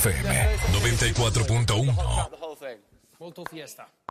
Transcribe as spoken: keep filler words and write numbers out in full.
F M noventa y cuatro punto uno. Molto fiesta.